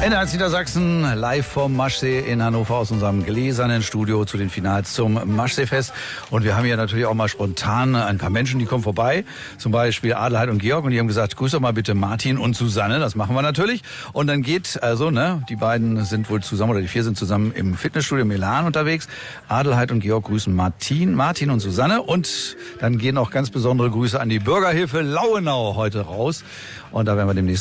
NDR Niedersachsen, live vom Maschsee in Hannover aus unserem gläsernen Studio zu den Finals zum Maschseefest. Und wir haben hier natürlich auch mal spontan ein paar Menschen, die kommen vorbei. Zum Beispiel Adelheid und Georg. Und die haben gesagt, grüß doch mal bitte Martin und Susanne. Das machen wir natürlich. Und dann geht, die beiden sind wohl zusammen, oder die vier sind zusammen im Fitnessstudio Melan unterwegs. Adelheid und Georg grüßen Martin und Susanne. Und dann gehen auch ganz besondere Grüße an die Bürgerhilfe Lauenau heute raus. Und da werden wir demnächst